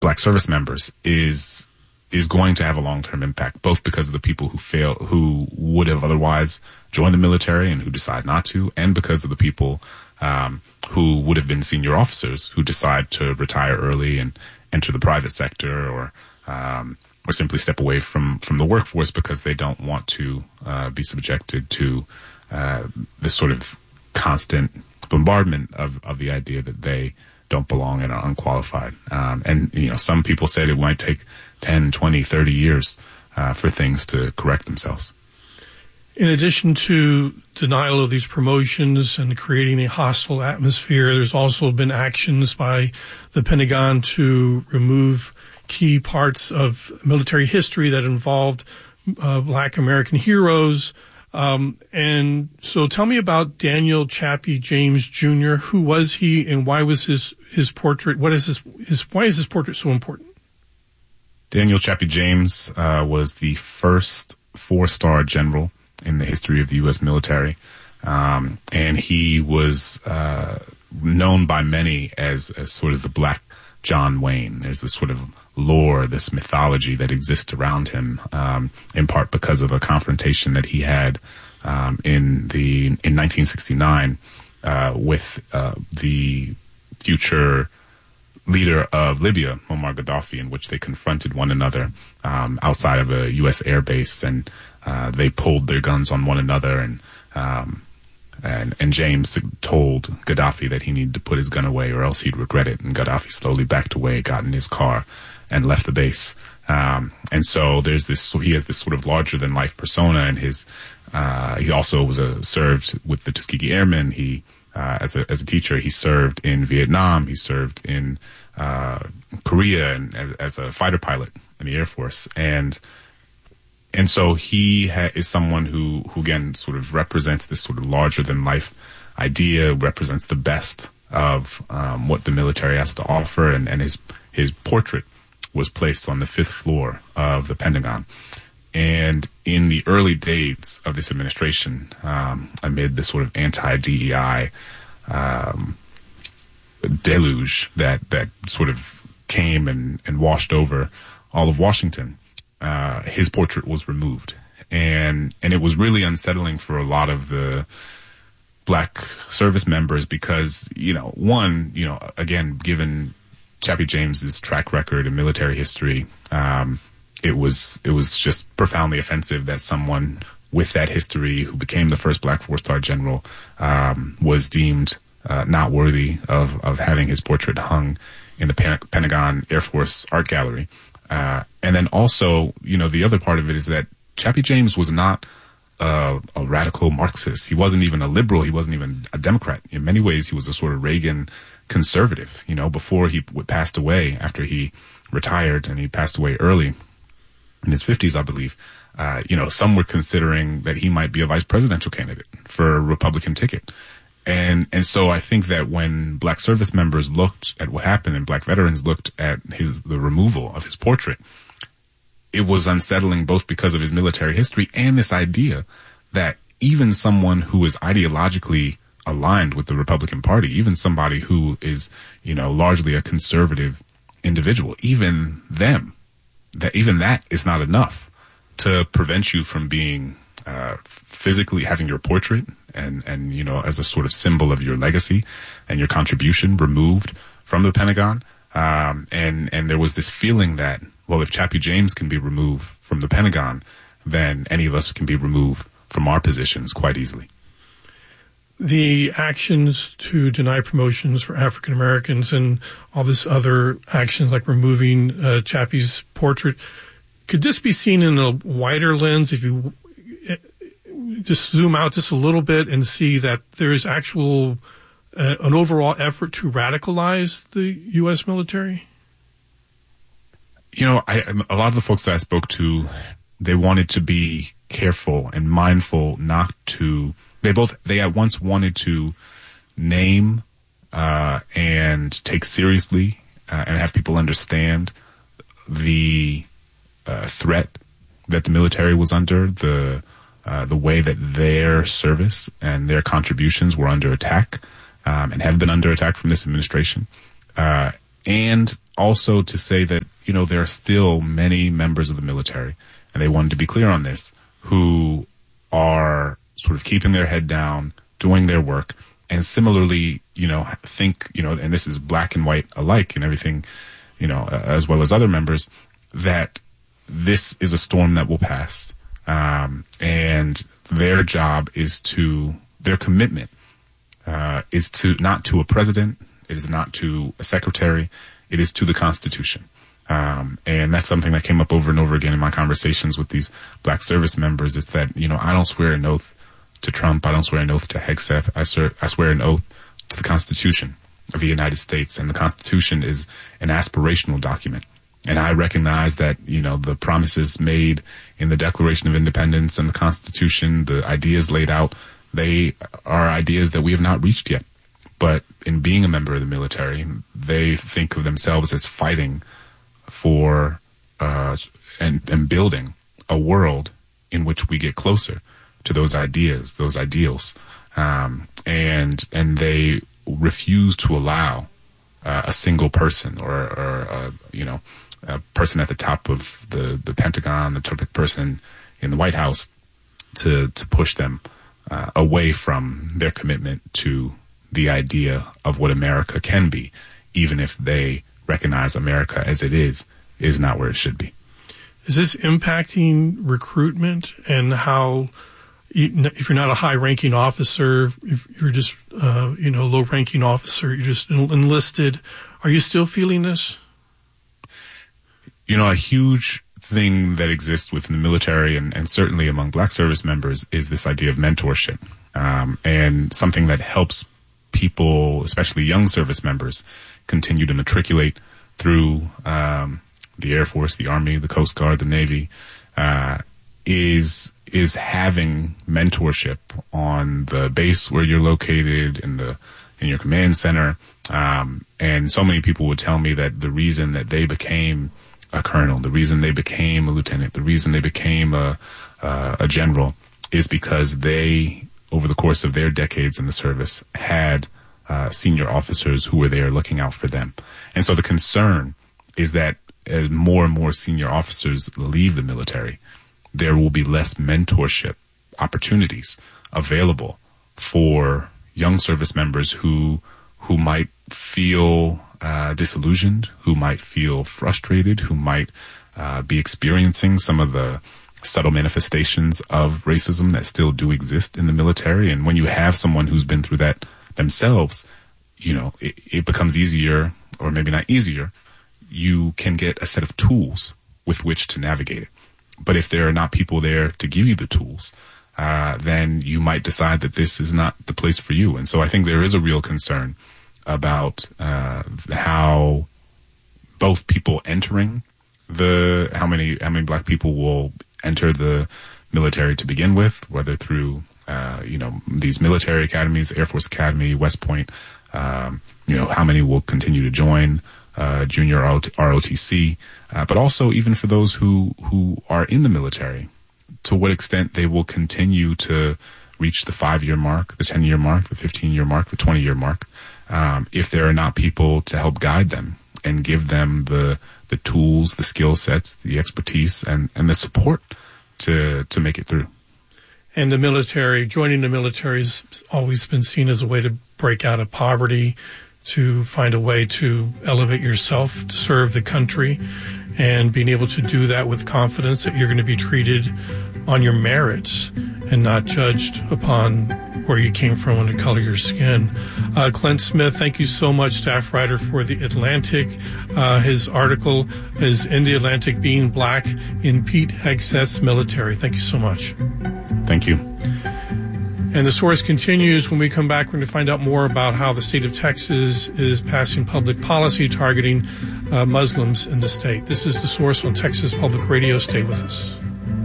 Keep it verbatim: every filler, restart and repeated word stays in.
black service members is is going to have a long-term impact, both because of the people who fail, who would have otherwise joined the military and who decide not to, and because of the people um, who would have been senior officers who decide to retire early and enter the private sector, or um, or simply step away from, from the workforce because they don't want to uh, be subjected to uh, this sort of constant bombardment of, of the idea that they don't belong and are unqualified. Um, and, you know, some people said it might take ten, twenty, thirty years uh, for things to correct themselves. In addition to denial of these promotions and creating a hostile atmosphere, there's also been actions by the Pentagon to remove key parts of military history that involved uh, black American heroes. Um, and so tell me about Daniel Chappie James Junior Who was he, and why was his, his portrait, what is his, his, why is his portrait so important? Daniel Chappie James uh, was the first four-star general in the history of the U S military. Um, and he was uh, known by many as, as sort of the Black John Wayne. There's this sort of lore, this mythology that exists around him, um, in part because of a confrontation that he had um, in the in nineteen sixty-nine uh, with uh, the future leader of Libya, Muammar Gaddafi, in which they confronted one another um, outside of a U S air base, and uh, they pulled their guns on one another, and um, and and James told Gaddafi that he needed to put his gun away or else he'd regret it, and Gaddafi slowly backed away, got in his car, and left the base. Um, and so there's this, so he has this sort of larger than life persona, and his, uh, he also was a, served with the Tuskegee Airmen. He, uh, as a, as a teacher, he served in Vietnam. He served in, uh, Korea, and as, as a fighter pilot in the Air Force. And, and so he ha- is someone who, who again sort of represents this sort of larger than life idea, represents the best of, um, what the military has to offer, and, and his, his portrait was placed on the fifth floor of the Pentagon. And in the early days of this administration, um, amid the sort of anti-D E I um, deluge that, that sort of came and, and washed over all of Washington, uh, his portrait was removed. And, and it was really unsettling for a lot of the black service members because, you know, one, you know, again, given Chappie James's track record in military history, um, it was it was just profoundly offensive that someone with that history, who became the first black four-star general, um, was deemed uh, not worthy of of having his portrait hung in the Pen- Pentagon Air Force Art Gallery. Uh, and then also, you know, the other part of it is that Chappie James was not uh, a radical Marxist. He wasn't even a liberal. He wasn't even a Democrat. In many ways, he was a sort of Reagan conservative. You know, before he w- passed away, after he retired, and he passed away early in his fifties, I believe, uh, you know, some were considering that he might be a vice presidential candidate for a Republican ticket. And, and so I think that when black service members looked at what happened and black veterans looked at his, the removal of his portrait, it was unsettling both because of his military history and this idea that even someone who is ideologically aligned with the Republican Party, even somebody who is, you know, largely a conservative individual, even them, that even that is not enough to prevent you from being uh, physically having your portrait and, and, you know, as a sort of symbol of your legacy and your contribution removed from the Pentagon. Um, and, and there was this feeling that, well, if Chappie James can be removed from the Pentagon, then any of us can be removed from our positions quite easily. The actions to deny promotions for African Americans and all this other actions like removing uh, Chappie's portrait, could this be seen in a wider lens if you just zoom out just a little bit and see that there is actual uh, an overall effort to radicalize the U S military? You know, I, a lot of the folks that I spoke to, they wanted to be careful and mindful not to. They both, they at once wanted to name, uh, and take seriously, uh, and have people understand the, uh, threat that the military was under, the, uh, the way that their service and their contributions were under attack, um, and have been under attack from this administration. Uh, and also to say that, you know, there are still many members of the military, and they wanted to be clear on this, who are sort of keeping their head down, doing their work, and similarly, you know, think, you know, and this is black and white alike and everything, you know, uh, as well as other members, that this is a storm that will pass. Um, and their job is to, their commitment uh, is to, not to a president, it is not to a secretary, it is to the Constitution. Um, and that's something that came up over and over again in my conversations with these black service members. It's that, you know, I don't swear an oath to Trump. I don't swear an oath to Hegseth. I swear, I swear an oath to the Constitution of the United States. And the Constitution is an aspirational document. And I recognize that, you know, the promises made in the Declaration of Independence and the Constitution, the ideas laid out, they are ideas that we have not reached yet. But in being a member of the military, they think of themselves as fighting for uh, and, and building a world in which we get closer to those ideas, those ideals, um, and and they refuse to allow uh, a single person or, or uh, you know, a person at the top of the, the Pentagon, the top person in the White House, to to push them uh, away from their commitment to the idea of what America can be, even if they recognize America as it is, is not where it should be. Is this impacting recruitment and how, if you're not a high-ranking officer, if you're just, uh, you know, low-ranking officer, you're just enlisted, are you still feeling this? You know, a huge thing that exists within the military and, and certainly among black service members is this idea of mentorship, um, and something that helps people, especially young service members, continue to matriculate through um, the Air Force, the Army, the Coast Guard, the Navy, uh, is is having mentorship on the base where you're located, in the in your command center. Um, and so many people would tell me that the reason that they became a colonel, the reason they became a lieutenant, the reason they became a uh, a general is because they, over the course of their decades in the service, had uh, senior officers who were there looking out for them. And so the concern is that as more and more senior officers leave the military, there will be less mentorship opportunities available for young service members who who might feel uh, disillusioned, who might feel frustrated, who might uh, be experiencing some of the subtle manifestations of racism that still do exist in the military. And when you have someone who's been through that themselves, you know, it, it becomes easier, or maybe not easier. You can get a set of tools with which to navigate it. But if there are not people there to give you the tools, uh, then you might decide that this is not the place for you. And so I think there is a real concern about uh, how both people entering the, how many, how many black people will enter the military to begin with, whether through, uh, you know, these military academies, Air Force Academy, West Point, um, you know, how many will continue to join uh, junior R O T C, uh, but also even for those who, who are in the military, to what extent they will continue to reach the five-year mark, the ten-year mark, the fifteen-year mark, the twenty-year mark, um, if there are not people to help guide them and give them the the tools, the skill sets, the expertise, and, and the support to to make it through. And the military, joining the military has always been seen as a way to break out of poverty, to find a way to elevate yourself, to serve the country, and being able to do that with confidence that you're going to be treated on your merits and not judged upon where you came from and the color of your skin. Uh, Clint Smith, thank you so much, staff writer for The Atlantic. Uh, his article is In the Atlantic, Being Black in Pete Hegseth's Military. Thank you so much. Thank you. And the source continues. When we come back, we're going to find out more about how the state of Texas is passing public policy targeting uh, Muslims in the state. This is The Source on Texas Public Radio. Stay with us.